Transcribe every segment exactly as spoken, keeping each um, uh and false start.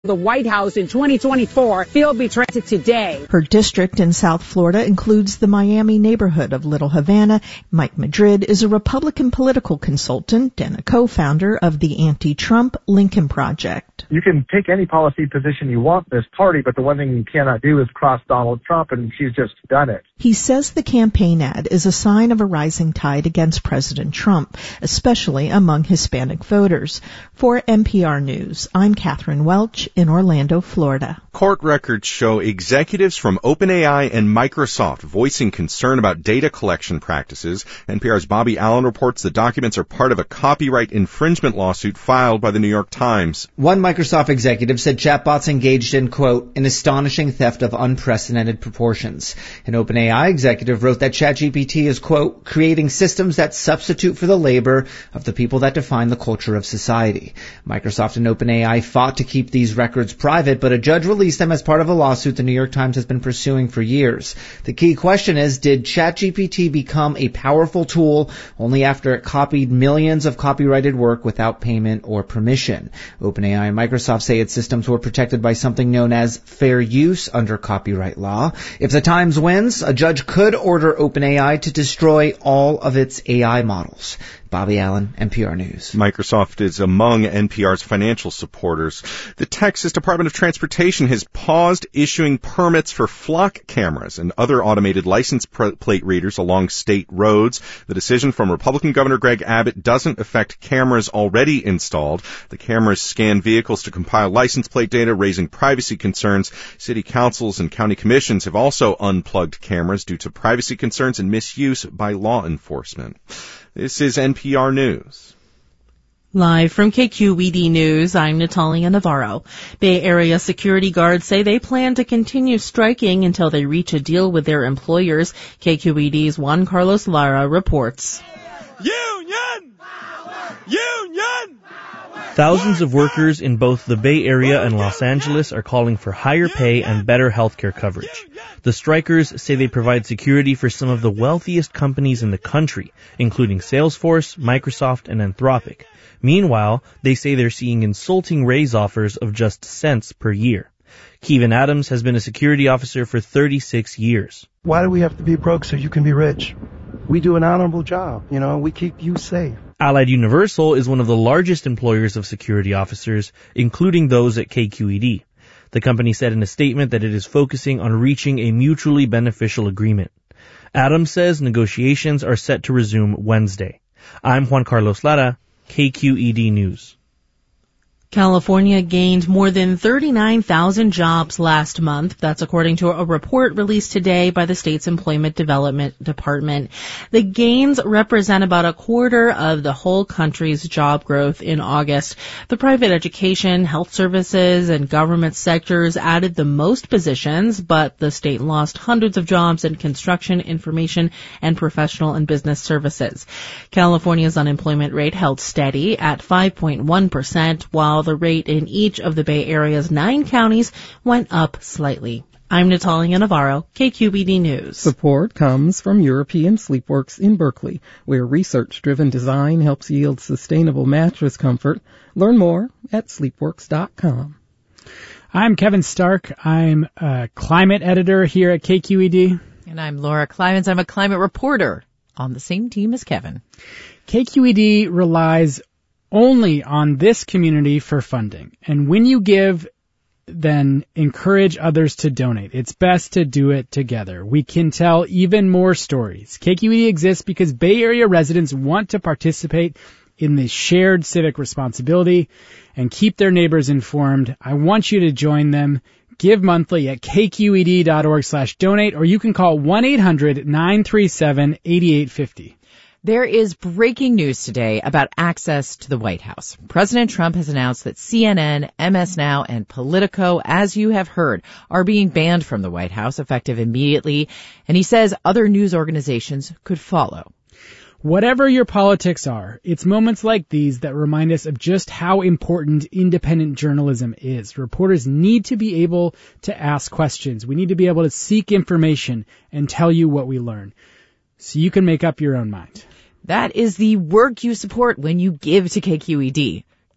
The White House in twenty twenty-four, Field be trusted today. Her district in South Florida includes the Miami neighborhood of Little Havana. Mike Madrid is a Republican political consultant and a co-founder of the anti-Trump Lincoln Project. You can take any policy position you want in this party, but the one thing you cannot do is cross Donald Trump, and she's just done it. He says the campaign ad is a sign of a rising tide against President Trump, especially among Hispanic voters. For N P R News, I'm Catherine Welch in Orlando, Florida. Court records show executives from OpenAI and Microsoft voicing concern about data collection practices. N P R's Bobby Allen reports the documents are part of a copyright infringement lawsuit filed by the New York Times. One Microsoft executive said chatbots engaged in, quote, an astonishing theft of unprecedented proportions. An OpenAI executive wrote that ChatGPT is, quote, creating systems that substitute for the labor of the people that define the culture of society. Microsoft and OpenAI fought to keep these records private, but a judge released them as part of a lawsuit the New York Times has been pursuing for years. The key question is, did ChatGPT become a powerful tool only after it copied millions of copyrighted work without payment or permission? OpenAI and Microsoft say its systems were protected by something known as fair use under copyright law. If the Times wins, a judge could order OpenAI to destroy all of its A I models. Bobby Allen, N P R News. Microsoft is among N P R's financial supporters. The Texas Department of Transportation has paused issuing permits for flock cameras and other automated license plate readers along state roads. The decision from Republican Governor Greg Abbott doesn't affect cameras already installed. The cameras scan vehicles to compile license plate data, raising privacy concerns. City councils and county commissions have also unplugged cameras due to privacy concerns and misuse by law enforcement. This is N P R News. Live from K Q E D News, I'm Natalia Navarro. Bay Area security guards say they plan to continue striking until they reach a deal with their employers. K Q E D's Juan Carlos Lara reports. Union! Power! Union! Thousands of workers in both the Bay Area and Los Angeles are calling for higher pay and better health care coverage. The strikers say they provide security for some of the wealthiest companies in the country, including Salesforce, Microsoft, and Anthropic. Meanwhile, they say they're seeing insulting raise offers of just cents per year. Kevin Adams has been a security officer for thirty-six years. Why do we have to be broke so you can be rich? We do an honorable job, you know, we keep you safe. Allied Universal is one of the largest employers of security officers, including those at K Q E D. The company said in a statement that it is focusing on reaching a mutually beneficial agreement. Adams says negotiations are set to resume Wednesday. I'm Juan Carlos Lara, K Q E D News. California gained more than thirty-nine thousand jobs last month. That's according to a report released today by the state's Employment Development Department. The gains represent about a quarter of the whole country's job growth in August. The private education, health services, and government sectors added the most positions, but the state lost hundreds of jobs in construction, information, and professional and business services. California's unemployment rate held steady at five point one percent, while the rate in each of the Bay Area's nine counties went up slightly. I'm Natalia Navarro, K Q E D News. Support comes from European Sleepworks in Berkeley, where research-driven design helps yield sustainable mattress comfort. Learn more at sleepworks dot com. I'm Kevin Stark. I'm a climate editor here at K Q E D. And I'm Laura Climans. I'm a climate reporter on the same team as Kevin. K Q E D relies only on this community for funding. And when you give, then encourage others to donate. It's best to do it together. We can tell even more stories. K Q E D exists because Bay Area residents want to participate in this shared civic responsibility and keep their neighbors informed. I want you to join them. Give monthly at k q e d dot org slash donate, or you can call one eight hundred nine three seven eight eight five zero. There is breaking news today about access to the White House. President Trump has announced that C N N, M S Now, and Politico, as you have heard, are being banned from the White House effective immediately, and he says other news organizations could follow. Whatever your politics are, it's moments like these that remind us of just how important independent journalism is. Reporters need to be able to ask questions. We need to be able to seek information and tell you what we learn, so you can make up your own mind. That is the work you support when you give to K Q E D.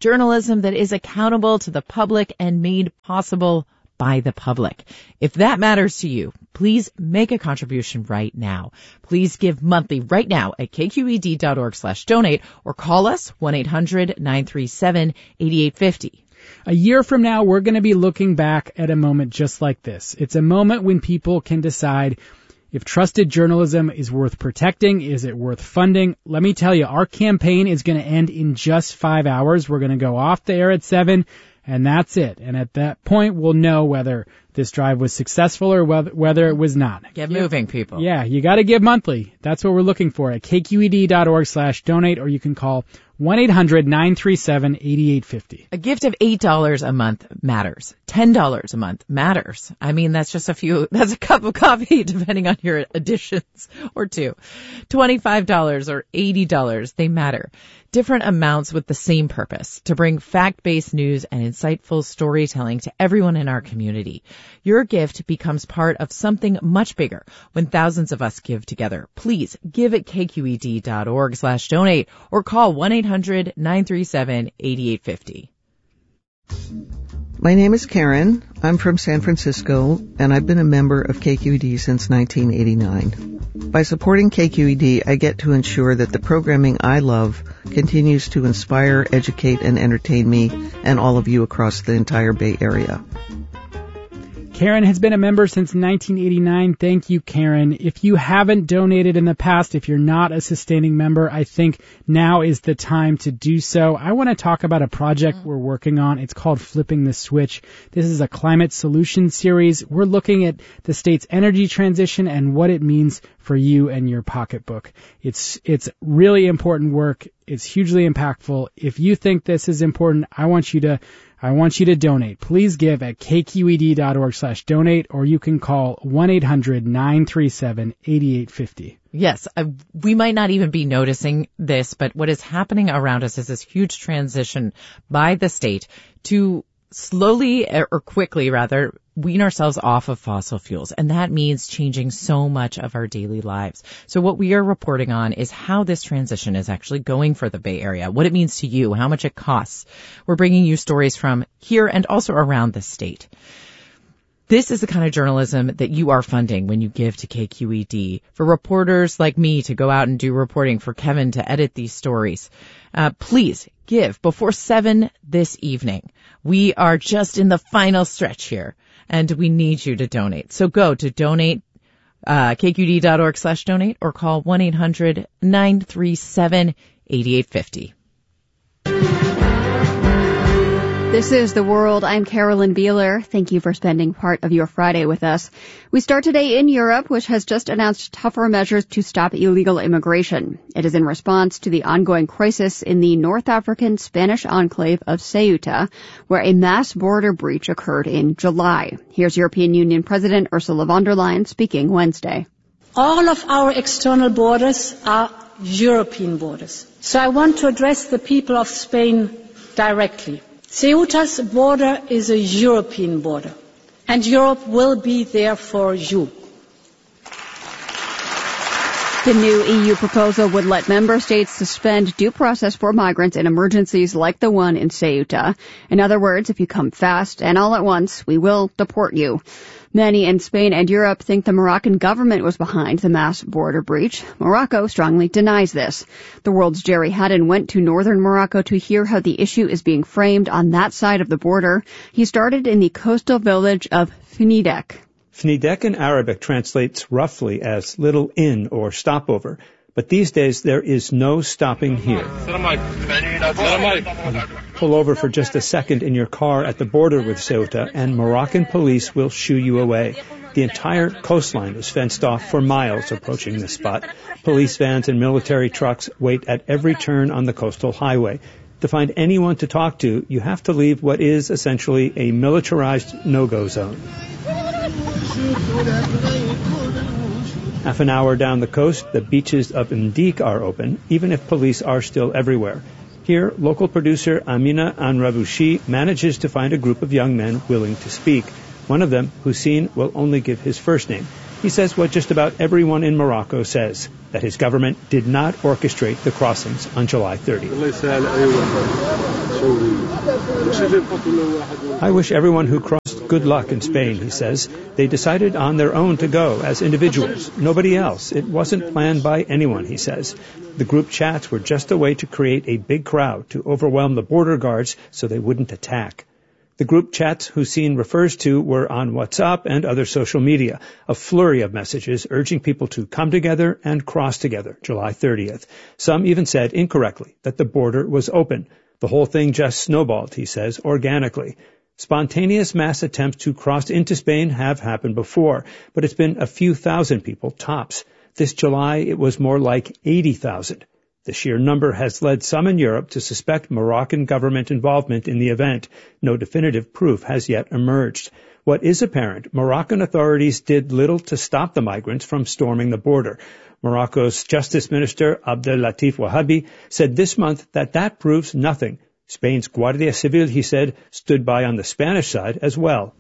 journalism that is accountable to the public and made possible by the public. If that matters to you, please make a contribution right now. Please give monthly right now at kqed.org slash donate or call us one eight hundred nine three seven eight eight five zero. A year from now, we're going to be looking back at a moment just like this. It's a moment when people can decide if trusted journalism is worth protecting. Is it worth funding? Let me tell you, our campaign is going to end in just five hours. We're going to go off the air at seven. And that's it. And at that point, we'll know whether this drive was successful or whether, whether it was not. Get moving, people. Yeah, you got to give monthly. That's what we're looking for at kqed.org slash donate, or you can call one eight hundred nine three seven eight eight five zero. A gift of eight dollars a month matters. ten dollars a month matters. I mean, that's just a few, that's a cup of coffee, depending on your additions, or two. twenty-five dollars or eighty dollars, they matter. Different amounts with the same purpose, to bring fact-based news and insightful storytelling to everyone in our community. Your gift becomes part of something much bigger when thousands of us give together. Please give at kqed.org slash donate or call one eight hundred nine three seven eight eight five zero. My name is Karen. I'm from San Francisco, and I've been a member of K Q E D since nineteen eighty-nine. By supporting K Q E D, I get to ensure that the programming I love continues to inspire, educate, and entertain me and all of you across the entire Bay Area. Karen has been a member since nineteen eighty-nine. Thank you, Karen. If you haven't donated in the past, if you're not a sustaining member, I think now is the time to do so. I want to talk about a project we're working on. It's called Flipping the Switch. This is a climate solution series. We're looking at the state's energy transition and what it means for you and your pocketbook. It's, it's really important work. It's hugely impactful. If you think this is important, I want you to I want you to donate. Please give at kqed.org slash donate, or you can call one eight hundred nine three seven eight eight five zero. Yes, uh, we might not even be noticing this, but what is happening around us is this huge transition by the state to slowly, or quickly rather, wean ourselves off of fossil fuels. And that means changing so much of our daily lives. So what we are reporting on is how this transition is actually going for the Bay Area, what it means to you, how much it costs. We're bringing you stories from here and also around the state. This is the kind of journalism that you are funding when you give to K Q E D. For reporters like me to go out and do reporting, for Kevin to edit these stories, uh, please give before seven this evening. We are just in the final stretch here, and we need you to donate. So go to donate, uh, kqd.org slash donate, or call one eight hundred nine three seven eight eight five zero. This is The World. I'm Carolyn Beeler. Thank you for spending part of your Friday with us. We start today in Europe, which has just announced tougher measures to stop illegal immigration. It is in response to the ongoing crisis in the North African Spanish enclave of Ceuta, where a mass border breach occurred in July. Here's European Union President Ursula von der Leyen speaking Wednesday. All of our external borders are European borders. So I want to address the people of Spain directly. Ceuta's border is a European border, and Europe will be there for you. The new E U proposal would let member states suspend due process for migrants in emergencies like the one in Ceuta. In other words, if you come fast and all at once, we will deport you. Many in Spain and Europe think the Moroccan government was behind the mass border breach. Morocco strongly denies this. The World's Jerry Haddon went to northern Morocco to hear how the issue is being framed on that side of the border. He started in the coastal village of Fnidek. Fnidek in Arabic translates roughly as little inn or stopover. But these days, there is no stopping here. Pull over for just a second in your car at the border with Ceuta, and Moroccan police will shoo you away. The entire coastline is fenced off for miles approaching this spot. Police vans and military trucks wait at every turn on the coastal highway. To find anyone to talk to, you have to leave what is essentially a militarized no-go zone. Half an hour down the coast, the beaches of Mdik are open, even if police are still everywhere. Here, local producer Amina Anrabushi manages to find a group of young men willing to speak. One of them, Hussein, will only give his first name. He says what just about everyone in Morocco says, that his government did not orchestrate the crossings on July thirtieth. I wish everyone who crossed good luck in Spain, he says. They decided on their own to go as individuals, nobody else. It wasn't planned by anyone, he says. The group chats were just a way to create a big crowd to overwhelm the border guards so they wouldn't attack. The group chats Hussein refers to were on WhatsApp and other social media, a flurry of messages urging people to come together and cross together, July thirtieth. Some even said incorrectly that the border was open. The whole thing just snowballed, he says, organically. Spontaneous mass attempts to cross into Spain have happened before, but it's been a few thousand people tops. This July, it was more like eighty thousand. The sheer number has led some in Europe to suspect Moroccan government involvement in the event. No definitive proof has yet emerged. What is apparent, Moroccan authorities did little to stop the migrants from storming the border. Morocco's Justice Minister Abdel Latif Wahabi said this month that that proves nothing. Spain's Guardia Civil, he said, stood by on the Spanish side as well.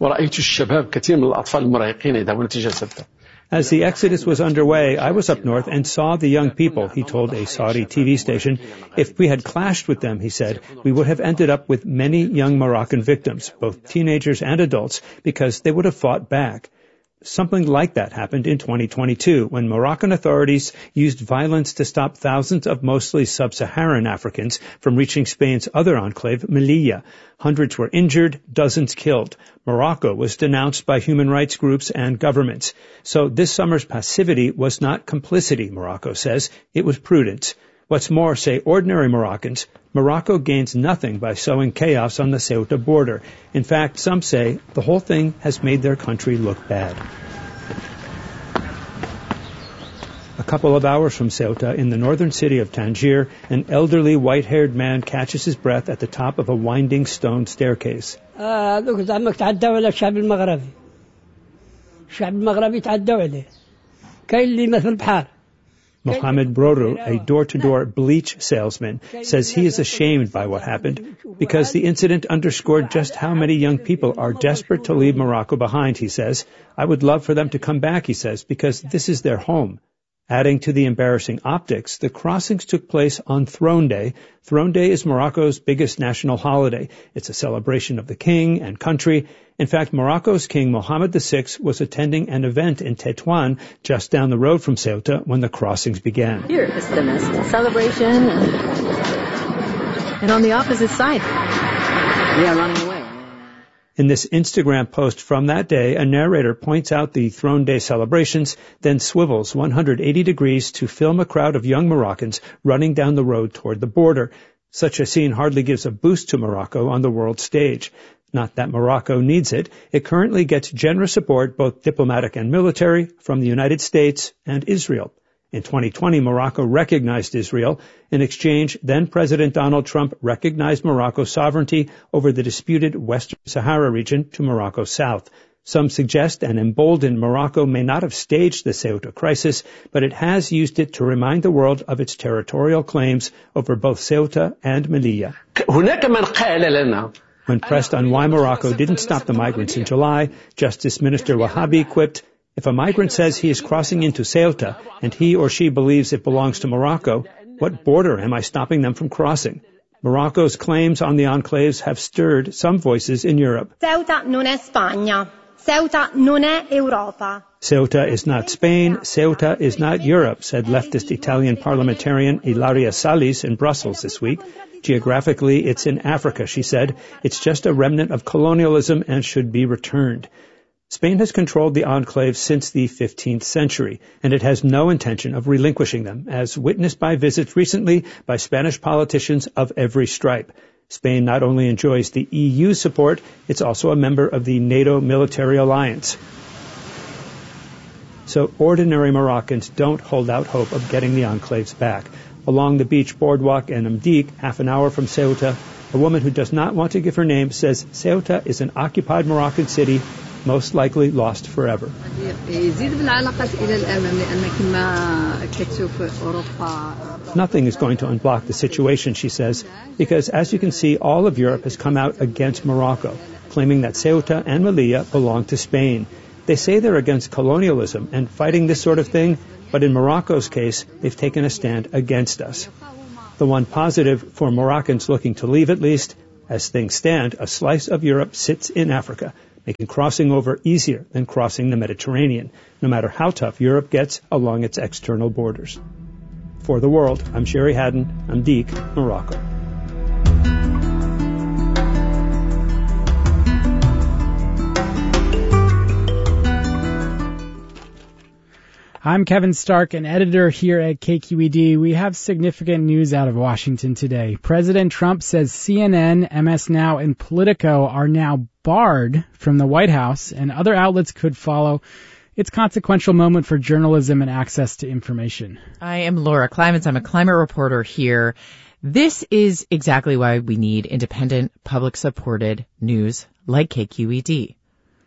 As the exodus was underway, I was up north and saw the young people, he told a Saudi T V station. If we had clashed with them, he said, we would have ended up with many young Moroccan victims, both teenagers and adults, because they would have fought back. Something like that happened in twenty twenty-two when Moroccan authorities used violence to stop thousands of mostly sub-Saharan Africans from reaching Spain's other enclave, Melilla. Hundreds were injured, dozens killed. Morocco was denounced by human rights groups and governments. So this summer's passivity was not complicity, Morocco says. It was prudence. What's more, say ordinary Moroccans, Morocco gains nothing by sowing chaos on the Ceuta border. In fact, some say the whole thing has made their country look bad. A couple of hours from Ceuta, in the northern city of Tangier, an elderly white-haired man catches his breath at the top of a winding stone staircase. Mohamed Broru, a door-to-door bleach salesman, says he is ashamed by what happened because the incident underscored just how many young people are desperate to leave Morocco behind, he says. I would love for them to come back, he says, because this is their home. Adding to the embarrassing optics, the crossings took place on Throne Day. Throne Day is Morocco's biggest national holiday. It's a celebration of the king and country. In fact, Morocco's King Mohammed the sixth was attending an event in Tétouan, just down the road from Ceuta, when the crossings began. Here is the mist celebration, and on the opposite side, we are running away. In this Instagram post from that day, a narrator points out the Throne Day celebrations, then swivels one hundred eighty degrees to film a crowd of young Moroccans running down the road toward the border. Such a scene hardly gives a boost to Morocco on the world stage. Not that Morocco needs it. It currently gets generous support, both diplomatic and military, from the United States and Israel. In twenty twenty, Morocco recognized Israel. In exchange, then-President Donald Trump recognized Morocco's sovereignty over the disputed Western Sahara region to Morocco's south. Some suggest an emboldened Morocco may not have staged the Ceuta crisis, but it has used it to remind the world of its territorial claims over both Ceuta and Melilla. When pressed on why Morocco didn't stop the migrants in July, Justice Minister Wahabi quipped, if a migrant says he is crossing into Ceuta and he or she believes it belongs to Morocco, what border am I stopping them from crossing? Morocco's claims on the enclaves have stirred some voices in Europe. Ceuta non è Spagna. Ceuta non è Europa. Ceuta is not Spain, Ceuta is not Europe, said leftist Italian parliamentarian Ilaria Salis in Brussels this week. Geographically, it's in Africa, she said. It's just a remnant of colonialism and should be returned. Spain has controlled the enclave since the fifteenth century, and it has no intention of relinquishing them, as witnessed by visits recently by Spanish politicians of every stripe. Spain not only enjoys the E U support, it's also a member of the NATO military alliance. So ordinary Moroccans don't hold out hope of getting the enclaves back. Along the beach boardwalk in Mdik, half an hour from Ceuta, a woman who does not want to give her name says Ceuta is an occupied Moroccan city, most likely lost forever. Nothing is going to unblock the situation, she says, because as you can see, all of Europe has come out against Morocco, claiming that Ceuta and Melilla belong to Spain. They say they're against colonialism and fighting this sort of thing, but in Morocco's case, they've taken a stand against us. The one positive, for Moroccans looking to leave at least, As things stand, a slice of Europe sits in Africa, making crossing over easier than crossing the Mediterranean, no matter how tough Europe gets along its external borders. For the World, I'm Sherry Haddon. I'm Deek, Morocco. I'm Kevin Stark, an editor here at K Q E D. We have significant news out of Washington today. President Trump says C N N, M S Now, and Politico are now barred from the White House, and other outlets could follow. It's a consequential moment for journalism and access to information. I am Laura Klivans. I'm a climate reporter here. This is exactly why we need independent, public-supported news like K Q E D.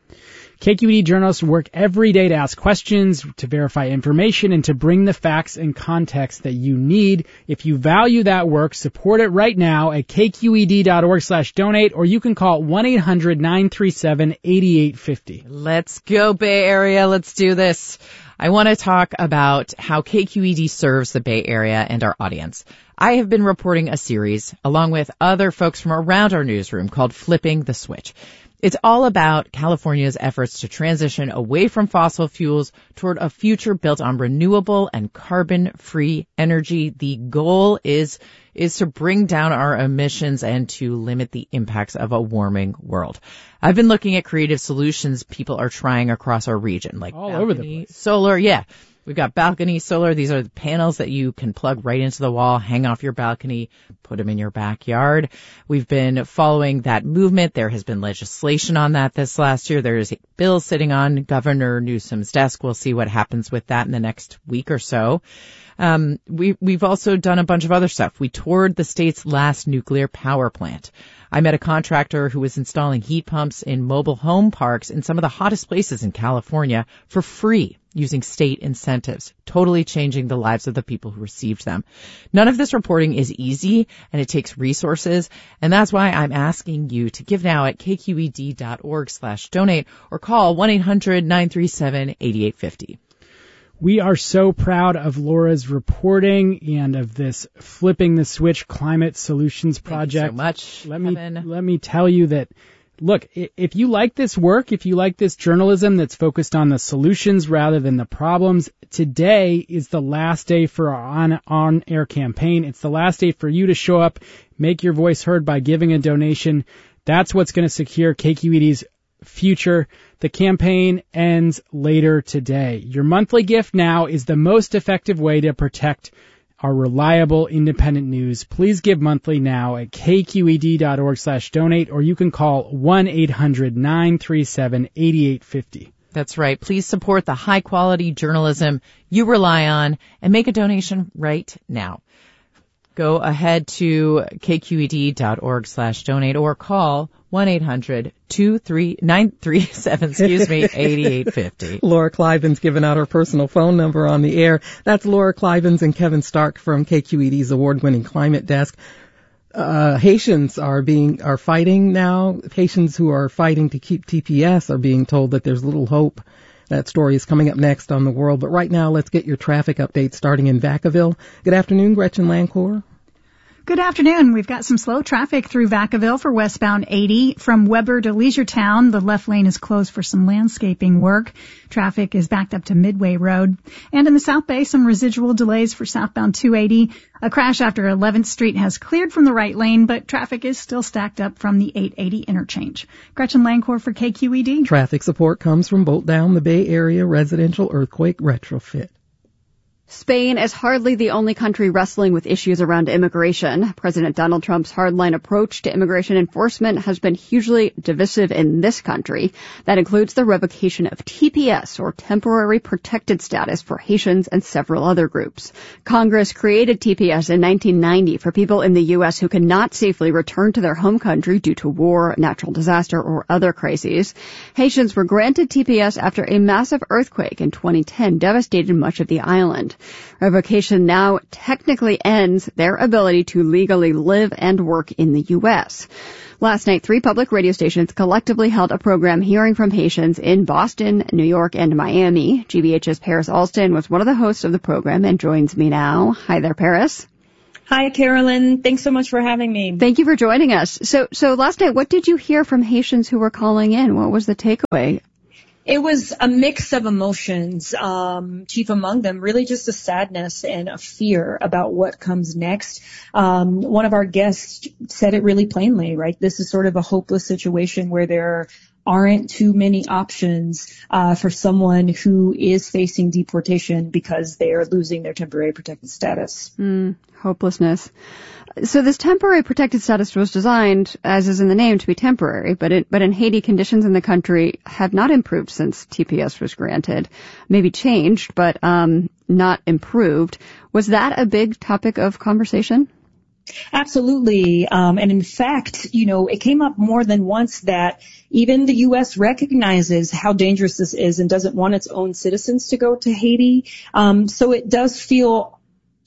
K Q E D journalists work every day to ask questions, to verify information, and to bring the facts and context that you need. If you value that work, support it right now at k q e d dot org slash donate, or you can call one eight hundred nine three seven eight eight five zero. Let's go, Bay Area. Let's do this. I want to talk about how K Q E D serves the Bay Area and our audience. I have been reporting a series, along with other folks from around our newsroom, called Flipping the Switch. It's all about California's efforts to transition away from fossil fuels toward a future built on renewable and carbon-free energy. The goal is is to bring down our emissions and to limit the impacts of a warming world. I've been looking at creative solutions people are trying across our region, like all over the place. Solar, yeah. We've got balcony solar. These are the panels that you can plug right into the wall, hang off your balcony, put them in your backyard. We've been following that movement. There has been legislation on that this last year. There is a bill sitting on Governor Newsom's desk. We'll see what happens with that in the next week or so. Um, we, we've also done a bunch of other stuff. We toured the state's last nuclear power plant. I met a contractor who was installing heat pumps in mobile home parks in some of the hottest places in California for free, using state incentives, totally changing the lives of the people who received them. None of this reporting is easy, and it takes resources, and that's why I'm asking you to give now at k q e d dot org slash donate or call one eight hundred nine three seven eight eight five zero. We are so proud of Laura's reporting and of this Flipping the Switch Climate Solutions Project. Thank you so much, let Kevin. me let me tell you that, look, if you like this work, if you like this journalism that's focused on the solutions rather than the problems, today is the last day for our on, on-air campaign. It's the last day for you to show up, make your voice heard by giving a donation. That's what's going to secure K Q E D's future. The campaign ends later today. Your monthly gift now is the most effective way to protect our reliable independent news. Please give monthly now at k q e d dot org slash donate, or you can call one eight hundred nine three seven eight eight five zero. That's right. Please support the high quality journalism you rely on and make a donation right now. Go ahead to k q e d dot org slash donate or call one eight hundred two three nine three seven, excuse me, eight eight five zero. Laura Cliven's given out her personal phone number on the air. That's Laura Cliven's and Kevin Stark from K Q E D's award-winning climate desk. Uh, Haitians are being, are fighting now. Haitians who are fighting to keep T P S are being told that there's little hope. That story is coming up next on The World. But right now, let's get your traffic update starting in Vacaville. Good afternoon, Gretchen Lancour. Good afternoon. We've got some slow traffic through Vacaville for westbound eighty. From Weber to Leisuretown, the left lane is closed for some landscaping work. Traffic is backed up to Midway Road. And in the South Bay, some residual delays for southbound two eighty. A crash after eleventh Street has cleared from the right lane, but traffic is still stacked up from the eight eighty interchange. Gretchen Lancour for K Q E D. Traffic support comes from Bolt Down, the Bay Area residential earthquake retrofit. Spain is hardly the only country wrestling with issues around immigration. President Donald Trump's hardline approach to immigration enforcement has been hugely divisive in this country. That includes the revocation of T P S, or temporary protected status, for Haitians and several other groups. Congress created T P S in nineteen ninety for people in the U S who cannot safely return to their home country due to war, natural disaster, or other crises. Haitians were granted T P S after a massive earthquake in twenty ten devastated much of the island. Revocation now technically ends their ability to legally live and work in the U S. Last night, three public radio stations collectively held a program hearing from Haitians in Boston, New York, and Miami. G B H's Paris Alston was one of the hosts of the program and joins me now. Hi there, Paris. Hi, Carolyn. Thanks so much for having me. Thank you for joining us. So, so last night, what did you hear from Haitians who were calling in? What was the takeaway? It was a mix of emotions, um, chief among them, really just a sadness and a fear about what comes next. Um, one of our guests said it really plainly, right? This is sort of a hopeless situation where there aren't too many options uh, for someone who is facing deportation because they are losing their temporary protected status. Mm, hopelessness. So this temporary protected status was designed, as is in the name, to be temporary, but it, but in Haiti, conditions in the country have not improved since T P S was granted. Maybe changed, but um, not improved. Was that a big topic of conversation? Absolutely. Um, and in fact, you know, it came up more than once that even the U S recognizes how dangerous this is and doesn't want its own citizens to go to Haiti. Um, so it does feel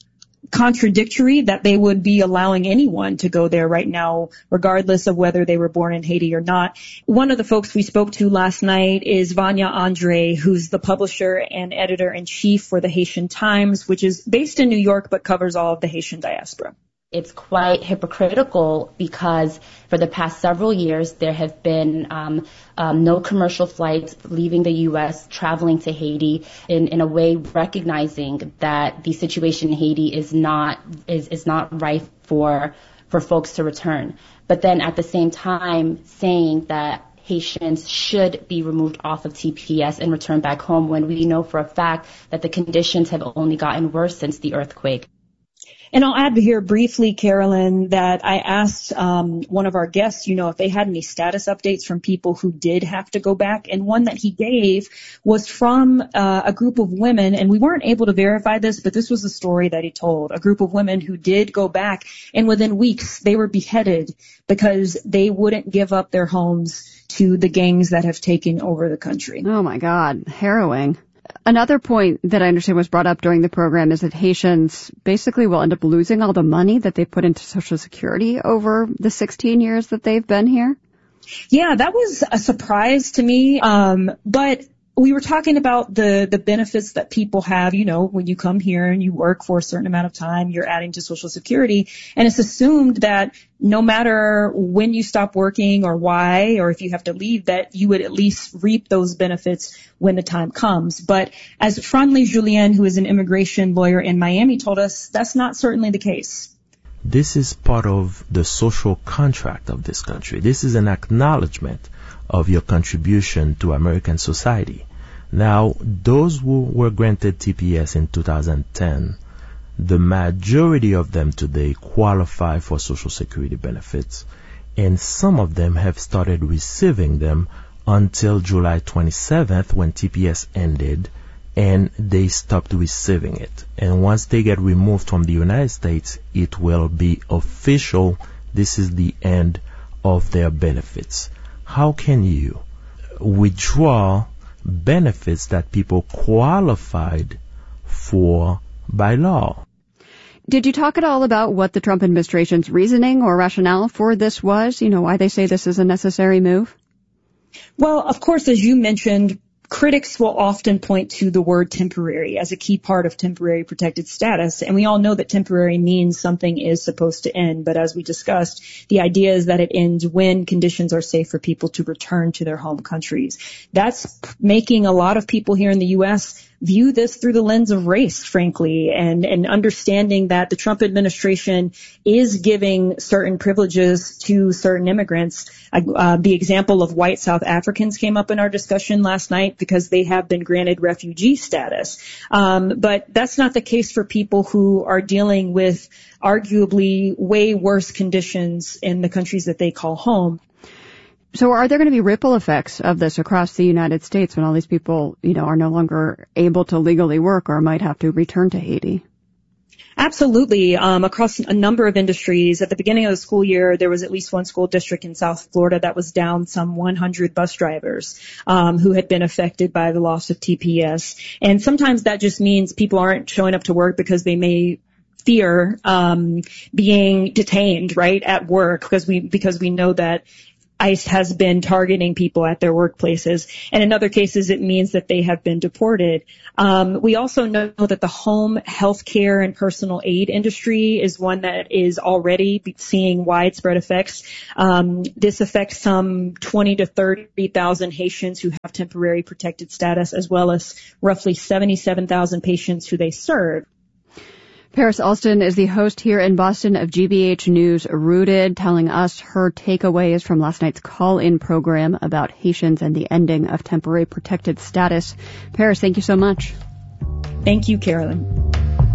contradictory that they would be allowing anyone to go there right now, regardless of whether they were born in Haiti or not. One of the folks we spoke to last night is Vanya Andre, who's the publisher and editor-in-chief for the Haitian Times, which is based in New York but covers all of the Haitian diaspora. It's quite hypocritical because for the past several years, there have been um, um, no commercial flights leaving the U S traveling to Haiti in, in a way recognizing that the situation in Haiti is not is, is not rife for for folks to return. But then at the same time saying that Haitians should be removed off of T P S and returned back home when we know for a fact that the conditions have only gotten worse since the earthquake. And I'll add here briefly, Carolyn, that I asked um, one of our guests, you know, if they had any status updates from people who did have to go back. And one that he gave was from uh, a group of women, and we weren't able to verify this, but this was the story that he told. A group of women who did go back, and within weeks they were beheaded because they wouldn't give up their homes to the gangs that have taken over the country. Oh, my God. Harrowing. Another point that I understand was brought up during the program is that Haitians basically will end up losing all the money that they put into Social Security over the sixteen years that they've been here. Yeah, that was a surprise to me. Um, but we were talking about the, the benefits that people have, you know, when you come here and you work for a certain amount of time, you're adding to Social Security. And it's assumed that no matter when you stop working or why, or if you have to leave, that you would at least reap those benefits when the time comes. But as Franley Julien, who is an immigration lawyer in Miami, told us, that's not certainly the case. This is part of the social contract of this country. This is an acknowledgement of your contribution to American society. Now, those who were granted T P S in two thousand ten, the majority of them today qualify for Social Security benefits, and some of them have started receiving them until July twenty-seventh when T P S ended, and they stopped receiving it. And once they get removed from the United States, it will be official. This is the end of their benefits. How can you withdraw benefits that people qualified for by law? Did you talk at all about what the Trump administration's reasoning or rationale for this was? You know, why they say this is a necessary move? Well, of course, as you mentioned, critics will often point to the word temporary as a key part of temporary protected status. And we all know that temporary means something is supposed to end. But as we discussed, the idea is that it ends when conditions are safe for people to return to their home countries. That's making a lot of people here in the U S view this through the lens of race, frankly, and, and understanding that the Trump administration is giving certain privileges to certain immigrants. Uh, the example of white South Africans came up in our discussion last night because they have been granted refugee status. Um, but that's not the case for people who are dealing with arguably way worse conditions in the countries that they call home. So are there going to be ripple effects of this across the United States when all these people, you know, are no longer able to legally work or might have to return to Haiti? Absolutely. Um, across a number of industries. At the beginning of the school year, there was at least one school district in South Florida that was down some one hundred bus drivers um, who had been affected by the loss of T P S. And sometimes that just means people aren't showing up to work because they may fear um, being detained, right, at work, because we because we know that ICE has been targeting people at their workplaces. And in other cases, it means that they have been deported. Um, we also know that the home health care and personal aid industry is one that is already seeing widespread effects. Um, this affects some twenty to thirty thousand Haitians who have temporary protected status, as well as roughly seventy-seven thousand patients who they serve. Paris Alston is the host here in Boston of G B H News Rooted, telling us her takeaways from last night's call-in program about Haitians and the ending of temporary protected status. Paris, thank you so much. Thank you, Carolyn.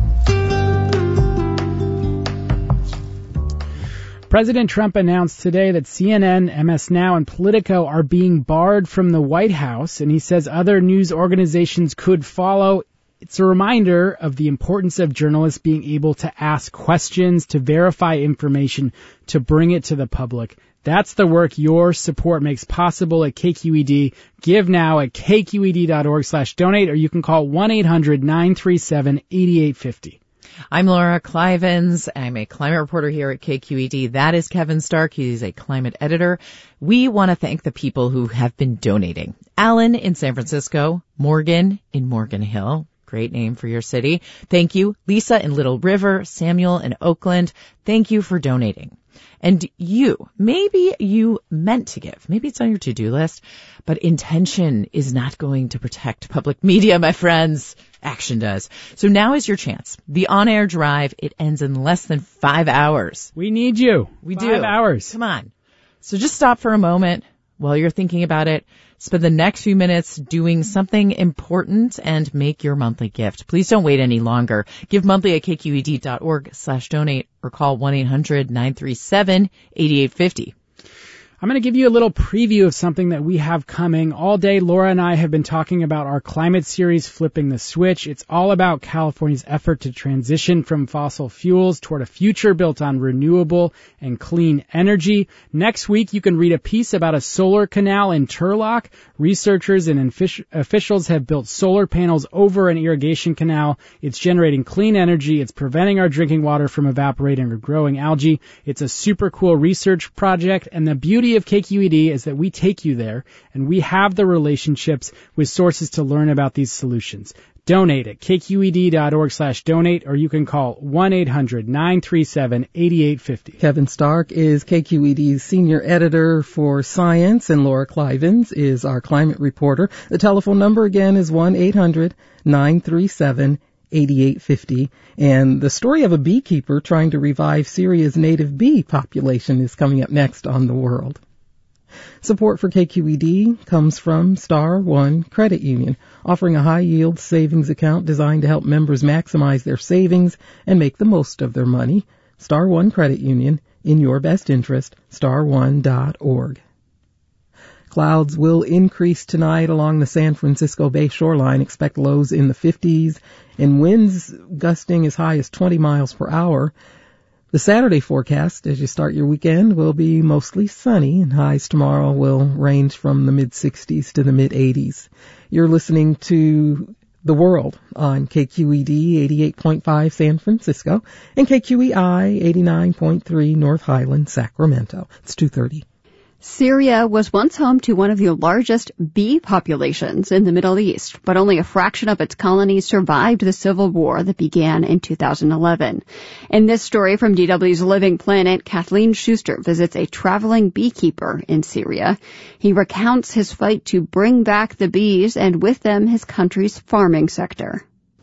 President Trump announced today that C N N, M S Now, and Politico are being barred from the White House, and he says other news organizations could follow. It's a reminder of the importance of journalists being able to ask questions, to verify information, to bring it to the public. That's the work your support makes possible at K Q E D. Give now at k q e d dot org slash donate, or you can call one eight hundred nine three seven eight eight five zero. I'm Laura Clivens. I'm a climate reporter here at K Q E D. That is Kevin Stark. He's a climate editor. We want to thank the people who have been donating. Alan in San Francisco, Morgan in Morgan Hill. Great name for your city. Thank you. Lisa in Little River, Samuel in Oakland. Thank you for donating. And you, maybe you meant to give. Maybe it's on your to-do list, but intention is not going to protect public media, my friends. Action does. So now is your chance. The on-air drive, it ends in less than five hours. We need you. We five do. Five hours. Come on. So just stop for a moment while you're thinking about it. Spend the next few minutes doing something important and make your monthly gift. Please don't wait any longer. Give monthly at k q e d dot org slash donate or call one eight hundred nine three seven eight eight five zero. I'm going to give you a little preview of something that we have coming. All day, Laura and I have been talking about our climate series, Flipping the Switch. It's all about California's effort to transition from fossil fuels toward a future built on renewable and clean energy. Next week, you can read a piece about a solar canal in Turlock. Researchers and officials have built solar panels over an irrigation canal. It's generating clean energy. It's preventing our drinking water from evaporating or growing algae. It's a super cool research project, and the beauty of K Q E D is that we take you there, and we have the relationships with sources to learn about these solutions. Donate at k q e d dot org slash donate, or you can call one eight hundred nine three seven eight eight five zero. Kevin Stark is K Q E D's senior editor for science, and Laura Clivens is our climate reporter. The telephone number again is one eight hundred nine three seven eight eight five zero. And the story of a beekeeper trying to revive Syria's native bee population is coming up next on The World. Support for K Q E D comes from Star One Credit Union, offering a high-yield savings account designed to help members maximize their savings and make the most of their money. Star One Credit Union, in your best interest, star one dot org. Clouds will increase tonight along the San Francisco Bay shoreline. Expect lows in the fifties and winds gusting as high as twenty miles per hour. The Saturday forecast, as you start your weekend, will be mostly sunny, and highs tomorrow will range from the mid-sixties to the mid-eighties. You're listening to The World on K Q E D eighty-eight point five San Francisco and K Q E I eighty-nine point three North Highland, Sacramento. It's two thirty. Syria was once home to one of the largest bee populations in the Middle East, but only a fraction of its colonies survived the civil war that began in two thousand eleven. In this story from D W's Living Planet, Kathleen Schuster visits a traveling beekeeper in Syria. He recounts his fight to bring back the bees and with them his country's farming sector.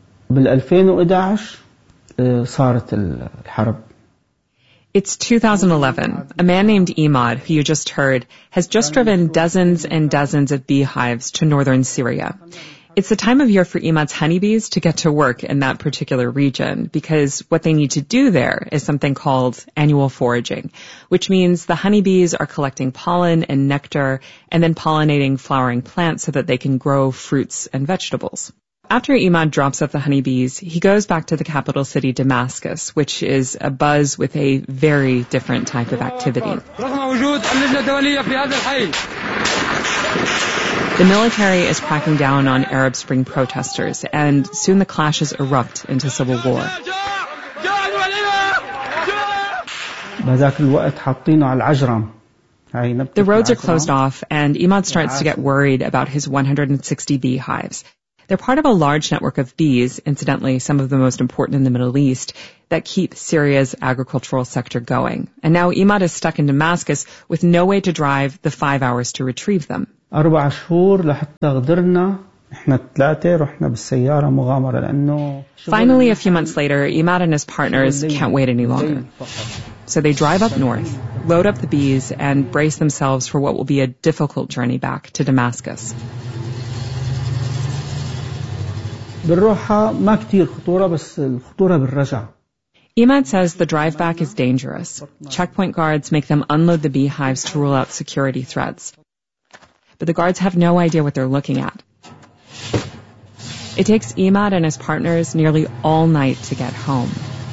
It's two thousand eleven. A man named Imad, who you just heard, has just driven dozens and dozens of beehives to northern Syria. It's the time of year for Imad's honeybees to get to work in that particular region, because what they need to do there is something called annual foraging, which means the honeybees are collecting pollen and nectar and then pollinating flowering plants so that they can grow fruits and vegetables. After Imad drops off the honeybees, he goes back to the capital city, Damascus, which is abuzz with a very different type of activity. The military is cracking down on Arab Spring protesters, and soon the clashes erupt into civil war. The roads are closed off, and Imad starts to get worried about his one hundred sixty beehives. They're part of a large network of bees, incidentally some of the most important in the Middle East, that keep Syria's agricultural sector going. And now Imad is stuck in Damascus with no way to drive the five hours to retrieve them. Finally, a few months later, Imad and his partners can't wait any longer. So they drive up north, load up the bees, and brace themselves for what will be a difficult journey back to Damascus. Imad says the drive back is dangerous. Checkpoint guards make them unload the beehives to rule out security threats. But the guards have no idea what they're looking at. It takes Imad and his partners nearly all night to get home.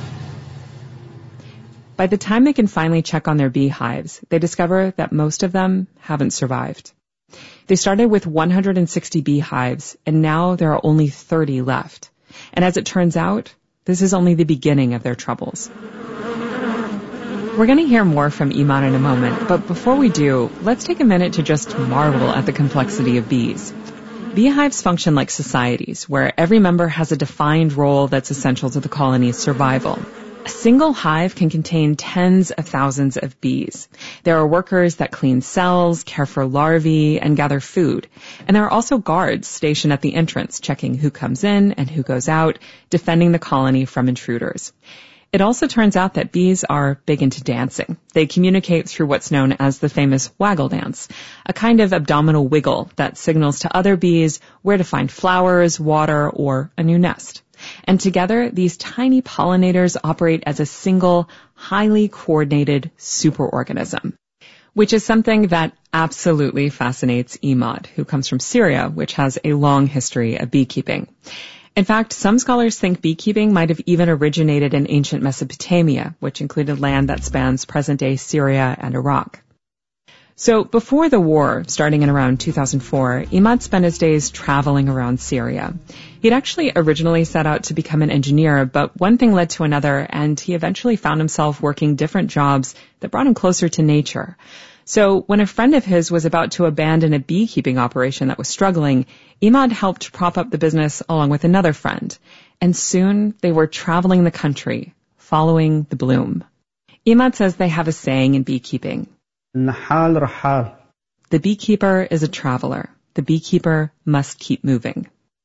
By the time they can finally check on their beehives, they discover that most of them haven't survived. They started with one hundred sixty beehives, and now there are only thirty left. And as it turns out, this is only the beginning of their troubles. We're going to hear more from Imad in a moment, but before we do, let's take a minute to just marvel at the complexity of bees. Beehives function like societies, where every member has a defined role that's essential to the colony's survival. A single hive can contain tens of thousands of bees. There are workers that clean cells, care for larvae, and gather food. And there are also guards stationed at the entrance, checking who comes in and who goes out, defending the colony from intruders. It also turns out that bees are big into dancing. They communicate through what's known as the famous waggle dance, a kind of abdominal wiggle that signals to other bees where to find flowers, water, or a new nest. And together, these tiny pollinators operate as a single, highly coordinated superorganism, which is something that absolutely fascinates Imad, who comes from Syria, which has a long history of beekeeping. In fact, some scholars think beekeeping might have even originated in ancient Mesopotamia, which included land that spans present-day Syria and Iraq. So before the war, starting in around two thousand four, Imad spent his days traveling around Syria. He'd actually originally set out to become an engineer, but one thing led to another, and he eventually found himself working different jobs that brought him closer to nature. So when a friend of his was about to abandon a beekeeping operation that was struggling, Imad helped prop up the business along with another friend. And soon they were traveling the country, following the bloom. Imad says they have a saying in beekeeping. The beekeeper is a traveler. The beekeeper must keep moving.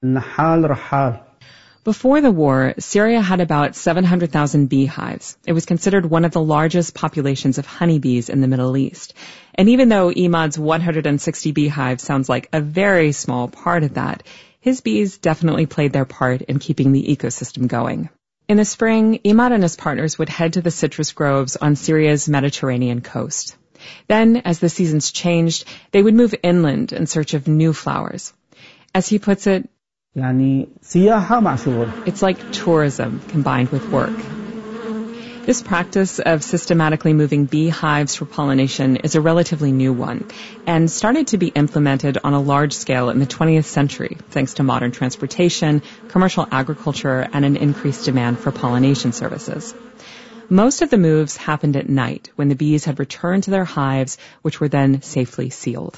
Before the war, Syria had about seven hundred thousand beehives. It was considered one of the largest populations of honeybees in the Middle East. And even though Imad's one hundred sixty beehives sounds like a very small part of that, his bees definitely played their part in keeping the ecosystem going. In the spring, Imad and his partners would head to the citrus groves on Syria's Mediterranean coast. Then, as the seasons changed, they would move inland in search of new flowers. As he puts it, it's like tourism combined with work. This practice of systematically moving beehives for pollination is a relatively new one and started to be implemented on a large scale in the twentieth century thanks to modern transportation, commercial agriculture, and an increased demand for pollination services. Most of the moves happened at night when the bees had returned to their hives, which were then safely sealed.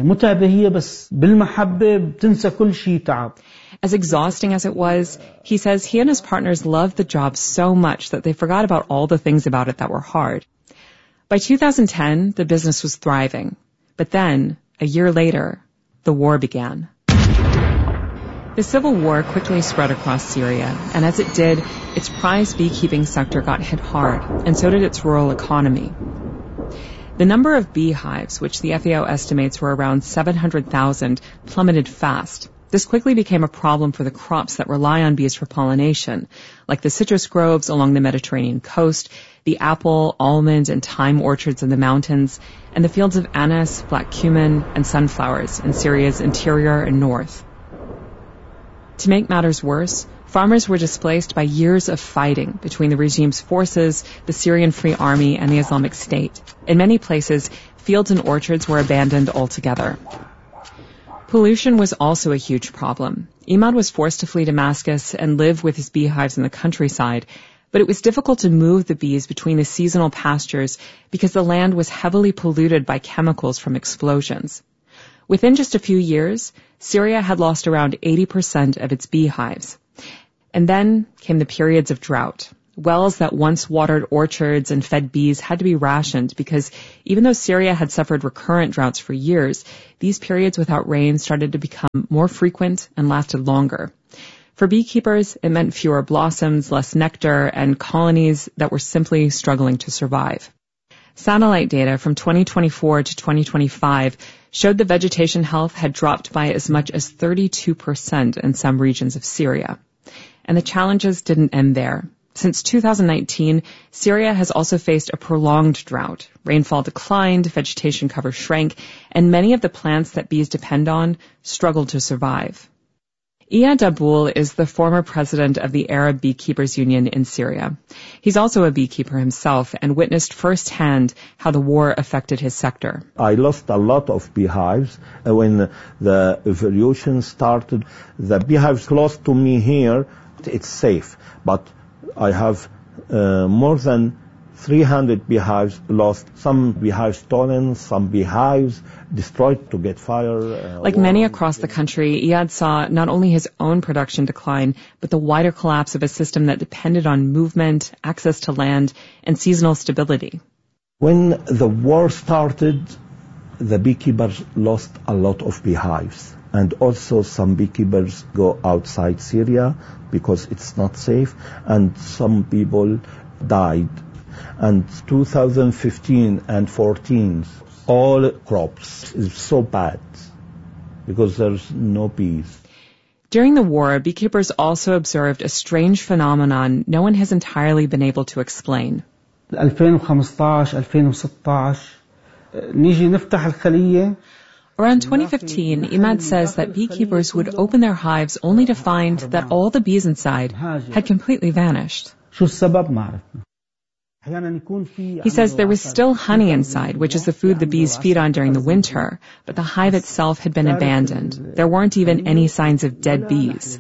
As exhausting as it was, he says he and his partners loved the job so much that they forgot about all the things about it that were hard. By two thousand ten, the business was thriving. But then, a year later, the war began. The civil war quickly spread across Syria, and as it did, its prized beekeeping sector got hit hard, and so did its rural economy. The number of beehives, which the F A O estimates were around seven hundred thousand, plummeted fast. This quickly became a problem for the crops that rely on bees for pollination, like the citrus groves along the Mediterranean coast, the apple, almond, and thyme orchards in the mountains, and the fields of anise, black cumin, and sunflowers in Syria's interior and north. To make matters worse, farmers were displaced by years of fighting between the regime's forces, the Syrian Free Army, and the Islamic State. In many places, fields and orchards were abandoned altogether. Pollution was also a huge problem. Imad was forced to flee Damascus and live with his beehives in the countryside, but it was difficult to move the bees between the seasonal pastures because the land was heavily polluted by chemicals from explosions. Within just a few years, Syria had lost around eighty percent of its beehives. And then came the periods of drought. Wells that once watered orchards and fed bees had to be rationed because even though Syria had suffered recurrent droughts for years, these periods without rain started to become more frequent and lasted longer. For beekeepers, it meant fewer blossoms, less nectar, and colonies that were simply struggling to survive. Satellite data from twenty twenty-four to twenty twenty-five showed the vegetation health had dropped by as much as thirty-two percent in some regions of Syria. And the challenges didn't end there. Since two thousand nineteen, Syria has also faced a prolonged drought. Rainfall declined, vegetation cover shrank, and many of the plants that bees depend on struggled to survive. Iyad Daboul is the former president of the Arab Beekeepers Union in Syria. He's also a beekeeper himself and witnessed firsthand how the war affected his sector. I lost a lot of beehives when the evolution started. The beehives close to me here, it's safe, but I have uh, more than three hundred beehives lost, some beehives stolen, some beehives destroyed to get fire. Uh, like many across the country, Iyad saw not only his own production decline, but the wider collapse of a system that depended on movement, access to land, and seasonal stability. When the war started, the beekeepers lost a lot of beehives. And also some beekeepers go outside Syria because it's not safe, and some people died. And two thousand fifteen and fourteen, all crops is so bad because there's no bees. During the war, beekeepers also observed a strange phenomenon no one has entirely been able to explain. ألفين وخمسطعش ألفين وستطعش نيجي نفتح الخلية. Around twenty fifteen, Imad says that beekeepers would open their hives only to find that all the bees inside had completely vanished. He says there was still honey inside, which is the food the bees feed on during the winter, but the hive itself had been abandoned. There weren't even any signs of dead bees.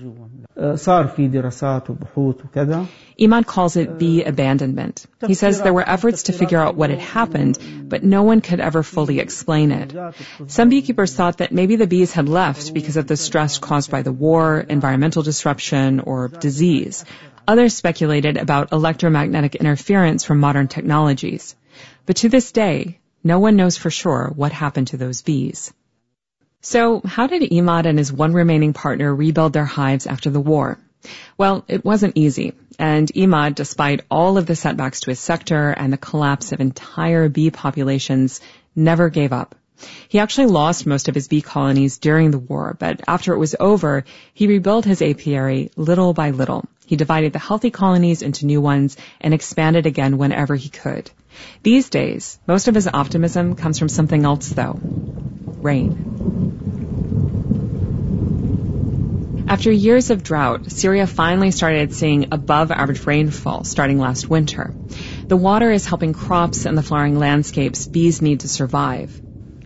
Imad calls it bee abandonment. He says there were efforts to figure out what had happened, but no one could ever fully explain it. Some beekeepers thought that maybe the bees had left because of the stress caused by the war, environmental disruption, or disease. Others speculated about electromagnetic interference from modern technologies. But to this day, no one knows for sure what happened to those bees. So, how did Imad and his one remaining partner rebuild their hives after the war? Well, it wasn't easy, and Imad, despite all of the setbacks to his sector and the collapse of entire bee populations, never gave up. He actually lost most of his bee colonies during the war, but after it was over, he rebuilt his apiary little by little. He divided the healthy colonies into new ones and expanded again whenever he could. These days, most of his optimism comes from something else, though. Rain. After years of drought, Syria finally started seeing above-average rainfall starting last winter. The water is helping crops and the flowering landscapes bees need to survive.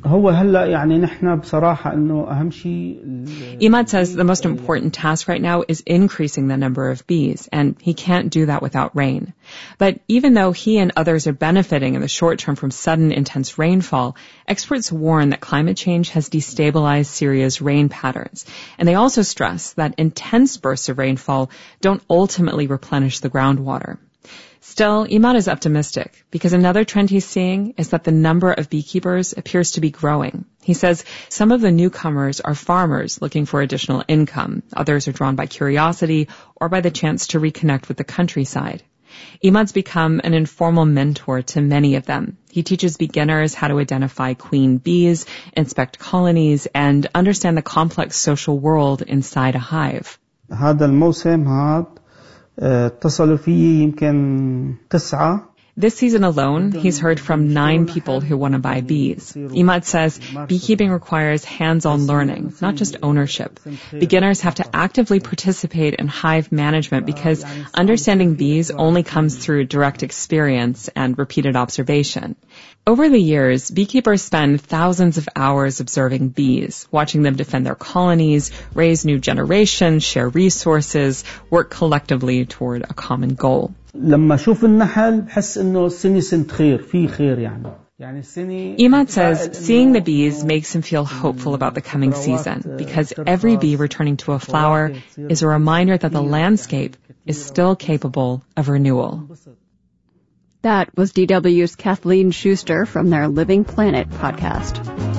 Imad says the most important task right now is increasing the number of bees, and he can't do that without rain. But even though he and others are benefiting in the short term from sudden intense rainfall, experts warn that climate change has destabilized Syria's rain patterns. And they also stress that intense bursts of rainfall don't ultimately replenish the groundwater. Still, Imad is optimistic because another trend he's seeing is that the number of beekeepers appears to be growing. He says some of the newcomers are farmers looking for additional income. Others are drawn by curiosity or by the chance to reconnect with the countryside. Imad's become an informal mentor to many of them. He teaches beginners how to identify queen bees, inspect colonies, and understand the complex social world inside a hive. هذا الموسم هذا اتصلوا فيه يمكن تسعة. This season alone, he's heard from nine people who want to buy bees. Imad says beekeeping requires hands-on learning, not just ownership. Beginners have to actively participate in hive management because understanding bees only comes through direct experience and repeated observation. Over the years, beekeepers spend thousands of hours observing bees, watching them defend their colonies, raise new generations, share resources, work collectively toward a common goal. لما أشوف النحل بحس إنه السنة سنة خير في خير يعني. Imad says seeing the bees makes him feel hopeful about the coming season because every bee returning to a flower is a reminder that the landscape is still capable of renewal. That was D W's Kathleen Schuster from their Living Planet podcast.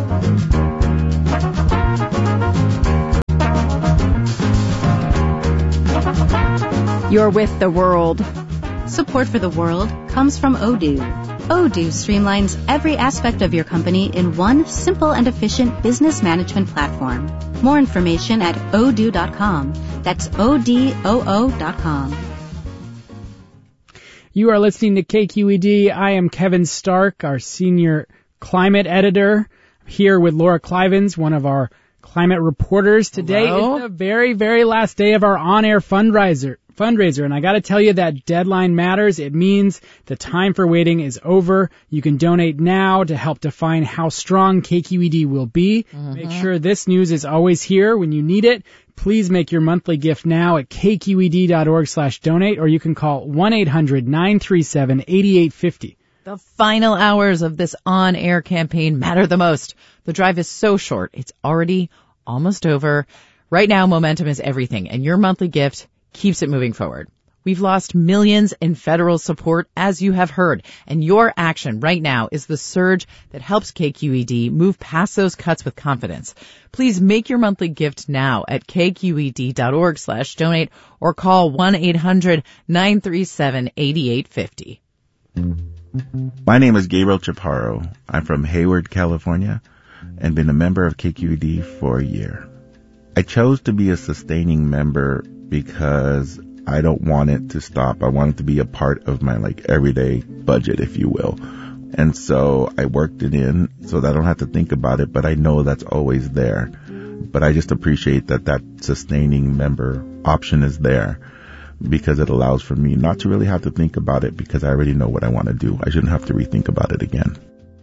You're with The World. Support for The World comes from Odoo. Odoo streamlines every aspect of your company in one simple and efficient business management platform. More information at odoo dot com. That's O D O O dot com. You are listening to K Q E D. I am Kevin Stark, our senior climate editor, here with Laura Clivens, one of our climate reporters. Today Hello. is the very, very last day of our on-air fundraiser. fundraiser. And I got to tell you that deadline matters. It means the time for waiting is over. You can donate now to help define how strong K Q E D will be. Mm-hmm. Make sure this news is always here when you need it. Please make your monthly gift now at k q e d dot org slash donate, or you can call one eight hundred nine three seven eight eight five zero. The final hours of this on-air campaign matter the most. The drive is so short. It's already almost over. Right now, momentum is everything, and your monthly gift keeps it moving forward. We've lost millions in federal support, as you have heard, and your action right now is the surge that helps K Q E D move past those cuts with confidence. Please make your monthly gift now at k q e d dot org slash donate or call one eight hundred nine three seven eight eight five zero. My name is Gabriel Chaparro. I'm from Hayward, California, and been a member of K Q E D for a year. I chose to be a sustaining member because I don't want it to stop. I want it to be a part of my like everyday budget, if you will. And so I worked it in so that I don't have to think about it, but I know that's always there. But I just appreciate that that sustaining member option is there because it allows for me not to really have to think about it because I already know what I want to do. I shouldn't have to rethink about it again.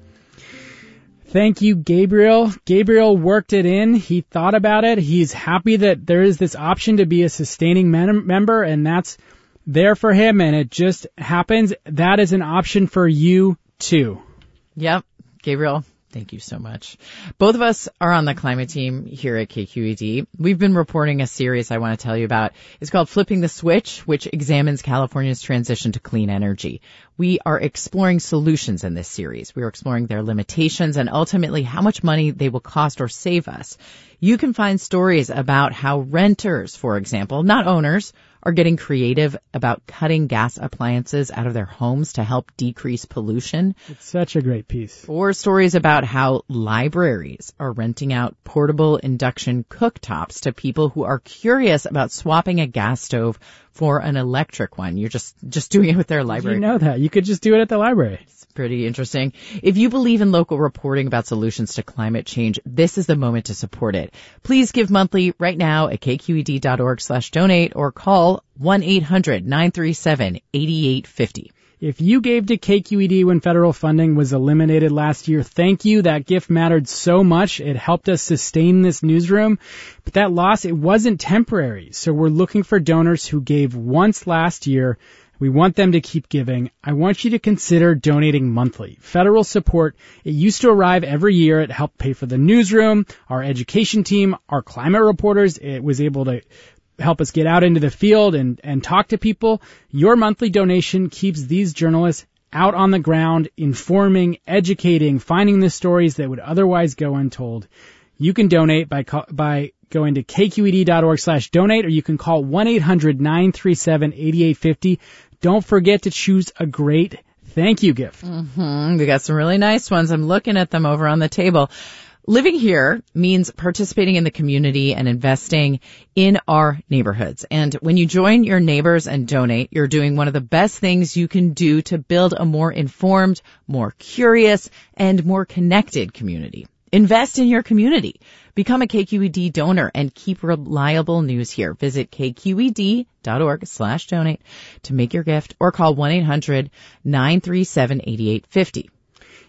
Thank you, Gabriel. Gabriel worked it in. He thought about it. He's happy that there is this option to be a sustaining mem- member, and that's there for him, and it just happens. That is an option for you, too. Yep. Gabriel, thank you so much. Both of us are on the climate team here at K Q E D. We've been reporting a series I want to tell you about. It's called Flipping the Switch, which examines California's transition to clean energy. We are exploring solutions in this series. We are exploring their limitations and ultimately how much money they will cost or save us. You can find stories about how renters, for example, not owners, are getting creative about cutting gas appliances out of their homes to help decrease pollution. It's such a great piece. Or stories about how libraries are renting out portable induction cooktops to people who are curious about swapping a gas stove for an electric one. You're just, just doing it with their library. You know that. You could just do it at the library. It's pretty interesting. If you believe in local reporting about solutions to climate change, this is the moment to support it. Please give monthly right now at k q e d dot org slash donate or call one eight hundred nine three seven eight eight five zero. If you gave to K Q E D when federal funding was eliminated last year, thank you. That gift mattered so much. It helped us sustain this newsroom. But that loss, it wasn't temporary. So we're looking for donors who gave once last year. We want them to keep giving. I want you to consider donating monthly. Federal support, it used to arrive every year. It helped pay for the newsroom, our education team, our climate reporters. It was able to help us get out into the field and, and talk to people. Your monthly donation keeps these journalists out on the ground, informing, educating, finding the stories that would otherwise go untold. You can donate by by going to k q e d dot org slash donate, or you can call one eight hundred nine three seven eight eight five zero. Don't forget to choose a great thank you gift. Mm-hmm. We got some really nice ones. I'm looking at them over on the table. Living here means participating in the community and investing in our neighborhoods. And when you join your neighbors and donate, you're doing one of the best things you can do to build a more informed, more curious, and more connected community. Invest in your community. Become a K Q E D donor and keep reliable news here. Visit k q e d dot org slash donate to make your gift or call one eight hundred nine three seven eight eight five zero.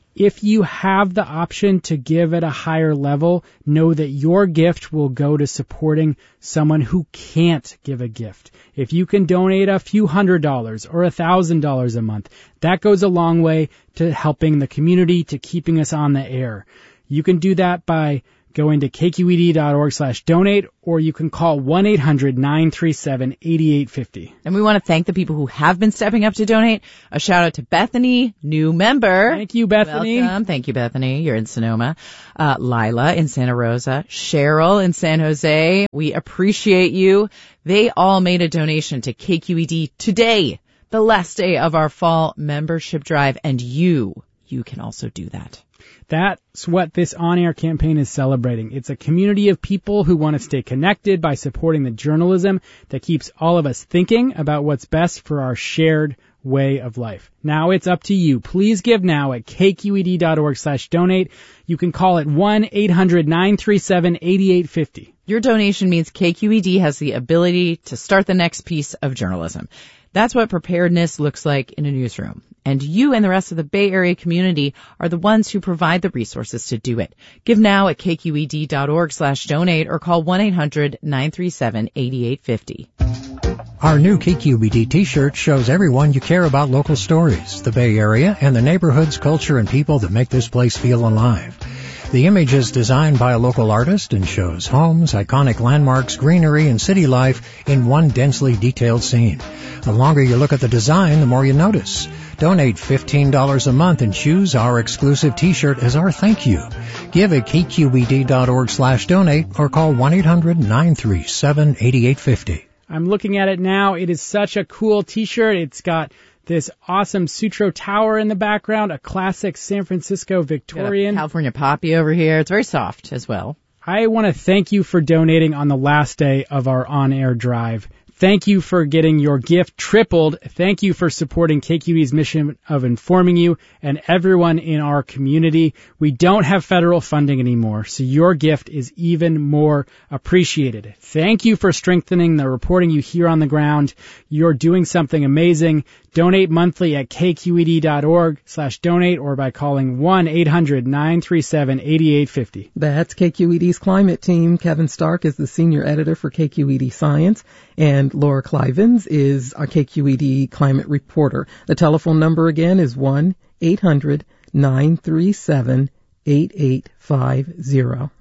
If you have the option to give at a higher level, know that your gift will go to supporting someone who can't give a gift. If you can donate a few hundred dollars or a thousand dollars a month, that goes a long way to helping the community, to keeping us on the air. You can do that by going to k q e d dot org slash donate, or you can call one eight hundred nine three seven eight eight five zero. And we want to thank the people who have been stepping up to donate. A shout out to Bethany, new member. Thank you, Bethany. Welcome. Thank you, Bethany. You're in Sonoma. Uh, Lila in Santa Rosa. Cheryl in San Jose. We appreciate you. They all made a donation to K Q E D today, the last day of our fall membership drive. And you, you can also do that. That's what this on-air campaign is celebrating. It's a community of people who want to stay connected by supporting the journalism that keeps all of us thinking about what's best for our shared way of life. Now it's up to you. Please give now at k q e d dot org slash donate. You can call it one eight hundred nine three seven eight eight five zero. Your donation means K Q E D has the ability to start the next piece of journalism. That's what preparedness looks like in a newsroom. And you and the rest of the Bay Area community are the ones who provide the resources to do it. Give now at k q e d dot org slash donate or call one eight hundred nine three seven eight eight five zero. Our new K Q E D t-shirt shows everyone you care about local stories, the Bay Area, and the neighborhoods, culture, and people that make this place feel alive. The image is designed by a local artist and shows homes, iconic landmarks, greenery, and city life in one densely detailed scene. The longer you look at the design, the more you notice. Donate fifteen dollars a month and choose our exclusive t-shirt as our thank you. Give at k q e d dot org slash donate or call one eight hundred nine three seven eight eight five zero. I'm looking at it now. It is such a cool t-shirt. It's got this awesome Sutro Tower in the background, a classic San Francisco Victorian. California poppy over here. It's very soft as well. I want to thank you for donating on the last day of our on-air drive. Thank you for getting your gift tripled. Thank you for supporting K Q E D's mission of informing you and everyone in our community. We don't have federal funding anymore, so your gift is even more appreciated. Thank you for strengthening the reporting you hear on the ground. You're doing something amazing. Donate monthly at k q e d dot org slash donate or by calling one eight hundred nine three seven eight eight five zero. That's K Q E D's climate team. Kevin Stark is the senior editor for K Q E D Science, and Laura Clivens is our K Q E D climate reporter. The telephone number again is one eight hundred nine three seven eight eight five zero.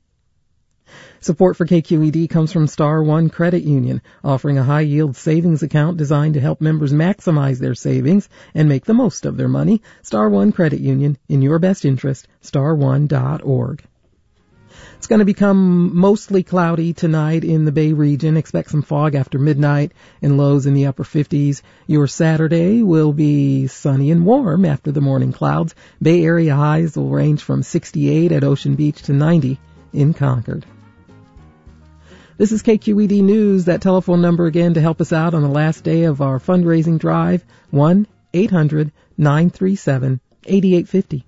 Support for K Q E D comes from Star One Credit Union, offering a high-yield savings account designed to help members maximize their savings and make the most of their money. Star One Credit Union, in your best interest, star one dot org. It's going to become mostly cloudy tonight in the Bay region. Expect some fog after midnight and lows in the upper fifties. Your Saturday will be sunny and warm after the morning clouds. Bay Area highs will range from sixty-eight at Ocean Beach to ninety in Concord. This is K Q E D News. That telephone number again to help us out on the last day of our fundraising drive, one eight hundred nine three seven eight eight five zero.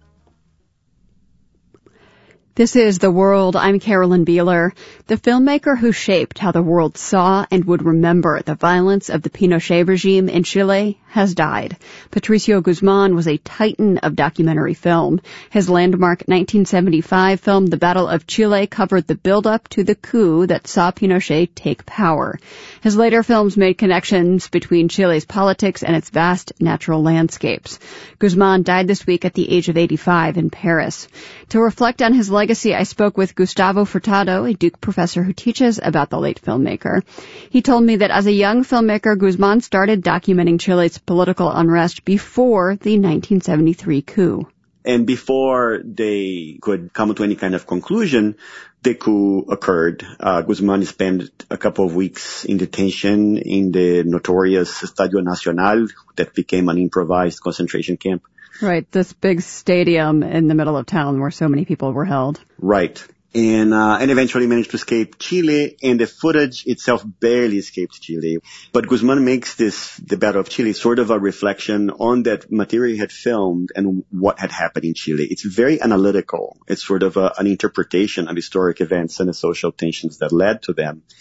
This is The World. I'm Carolyn Beeler. The filmmaker who shaped how the world saw and would remember the violence of the Pinochet regime in Chile has died. Patricio Guzman was a titan of documentary film. His landmark nineteen seventy-five film, The Battle of Chile, covered the build-up to the coup that saw Pinochet take power. His later films made connections between Chile's politics and its vast natural landscapes. Guzman died this week at the age of eighty-five in Paris. To reflect on his legacy, I spoke with Gustavo Furtado, a Duke professor who teaches about the late filmmaker. He told me that as a young filmmaker, Guzman started documenting Chile's political unrest before the nineteen seventy-three coup. And before they could come to any kind of conclusion, the coup occurred. Uh, Guzman spent a couple of weeks in detention in the notorious Estadio Nacional that became an improvised concentration camp. Right, this big stadium in the middle of town where so many people were held. Right. And, uh, and eventually managed to escape Chile, and the footage itself barely escaped Chile. But Guzman makes this, the Battle of Chile, sort of a reflection on that material he had filmed and what had happened in Chile. It's very analytical. It's sort of a, an interpretation of historic events and the social tensions that led to them.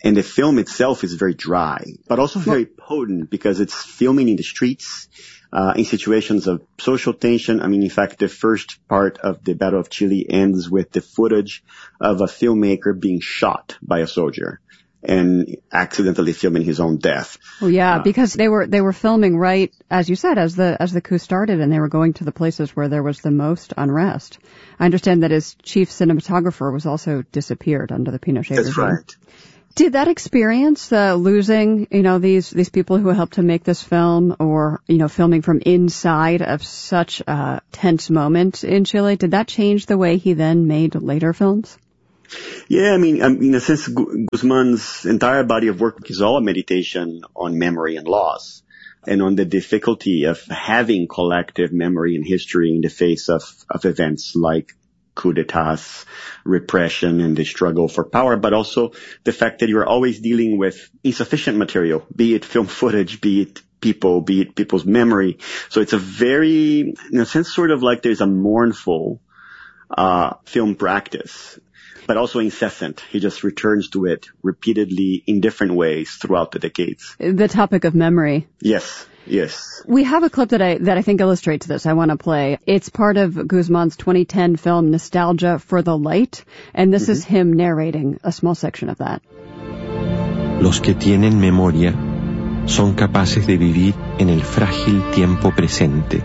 And the film itself is very dry, but also very potent because it's filming in the streets, uh, in situations of social tension. I mean, in fact, the first part of the Battle of Chile ends with the footage of a filmmaker being shot by a soldier and accidentally filming his own death. Oh yeah, uh, because they were they were filming right, as you said, as the as the coup started, and they were going to the places where there was the most unrest. I understand that his chief cinematographer was also disappeared under the Pinochet That's regime. right. Did that experience, uh, losing, you know, these these people who helped to make this film, or, you know, filming from inside of such a tense moment in Chile, did that change the way he then made later films? Yeah, I mean, in a sense, Guzman's entire body of work is all a meditation on memory and loss, and on the difficulty of having collective memory and history in the face of, of events like coup d'etats, repression, and the struggle for power, but also the fact that you're always dealing with insufficient material, be it film footage, be it people, be it people's memory. So it's a very, in a sense, sort of like there's a mournful uh film practice, but also incessant. He just returns to it repeatedly in different ways throughout the decades. The topic of memory. Yes, yes. We have a clip that I that I think illustrates this. I want to play. It's part of Guzman's twenty ten film Nostalgia for the Light, and this mm-hmm. is him narrating a small section of that. Los que tienen memoria son capaces de vivir en el frágil tiempo presente.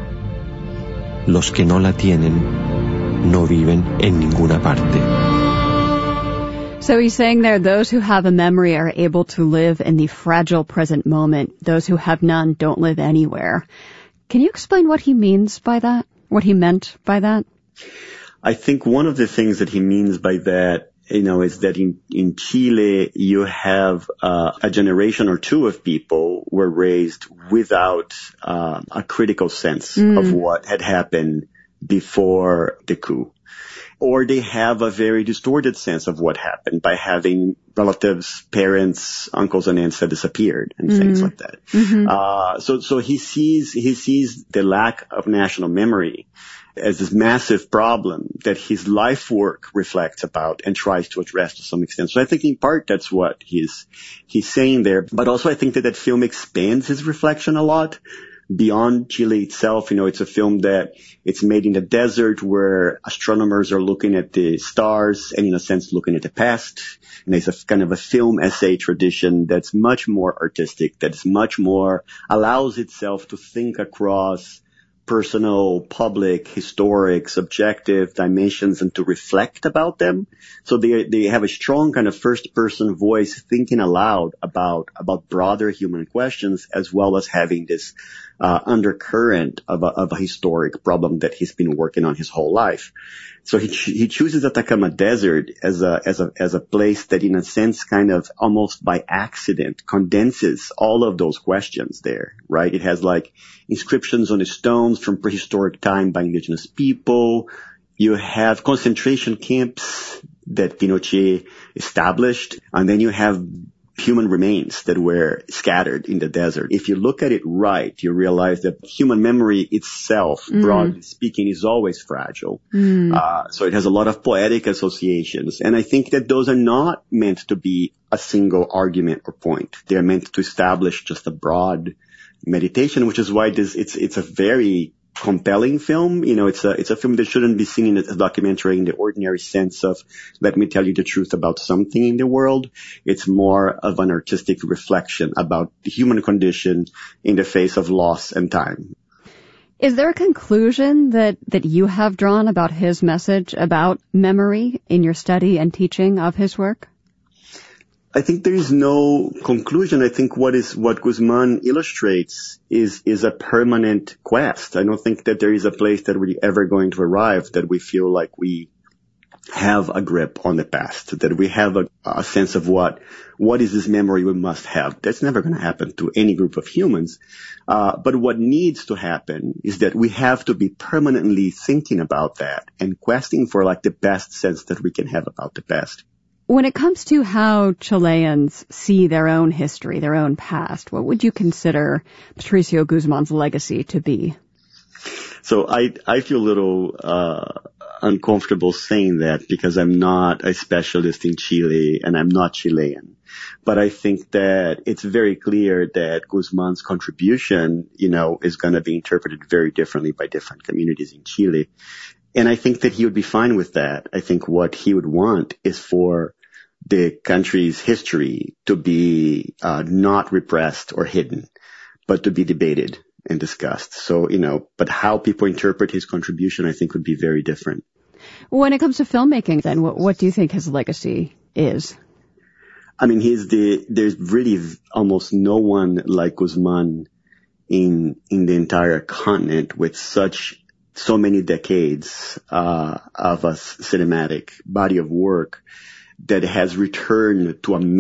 Los que no la tienen no viven en ninguna parte. So he's saying there, those who have a memory are able to live in the fragile present moment. Those who have none don't live anywhere. Can you explain what he means by that? What he meant by that? I think one of the things that he means by that, you know, is that in, in Chile, you have uh, a generation or two of people were raised without uh, a critical sense mm. of what had happened before the coup. Or they have a very distorted sense of what happened by having relatives, parents, uncles and aunts that disappeared and mm-hmm. things like that. Mm-hmm. Uh, so, so he sees, he sees the lack of national memory as this massive problem that his life work reflects about and tries to address to some extent. So I think in part that's what he's, he's saying there. But also I think that that film expands his reflection a lot. Beyond Chile itself, you know, it's a film that it's made in the desert where astronomers are looking at the stars and in a sense looking at the past. And it's a kind of a film essay tradition that's much more artistic, that's much more allows itself to think across personal, public, historic, subjective dimensions and to reflect about them. So they they have a strong kind of first person voice thinking aloud about about broader human questions, as well as having this uh undercurrent of a, of a historic problem that he's been working on his whole life. So he he chooses Atacama Desert as a as a as a place that in a sense kind of almost by accident condenses all of those questions there, right? It has like inscriptions on the stones from prehistoric time by indigenous people. You have concentration camps that Pinochet established, and then you have human remains that were scattered in the desert. If you look at it right, you realize that human memory itself, mm. broadly speaking, is always fragile. Mm. Uh, so it has a lot of poetic associations. And I think that those are not meant to be a single argument or point. They're meant to establish just a broad meditation, which is why this, it's, it's a very compelling film. You know, it's a, it's a film that shouldn't be seen as a documentary in the ordinary sense of, let me tell you the truth about something in the world. It's more of an artistic reflection about the human condition in the face of loss and time. Is there a conclusion that, that you have drawn about his message about memory in your study and teaching of his work? I think there is no conclusion. I think what is, what Guzman illustrates is, is a permanent quest. I don't think that there is a place that we're ever going to arrive that we feel like we have a grip on the past, that we have a, a sense of what, what is this memory we must have. That's never going to happen to any group of humans. Uh, but what needs to happen is that we have to be permanently thinking about that and questing for like the best sense that we can have about the past. When it comes to how Chileans see their own history, their own past, what would you consider Patricio Guzman's legacy to be? So I I feel a little uh uncomfortable saying that because I'm not a specialist in Chile and I'm not Chilean. But I think that it's very clear that Guzman's contribution, you know, is going to be interpreted very differently by different communities in Chile. And I think that he would be fine with that. I think what he would want is for the country's history to be uh, not repressed or hidden, but to be debated and discussed. So, you know, but how people interpret his contribution, I think, would be very different. When it comes to filmmaking, then, what, what do you think his legacy is? I mean, he's the, there's really almost no one like Guzman in, in the entire continent with such, so many decades, uh, of a cinematic body of work that has returned to a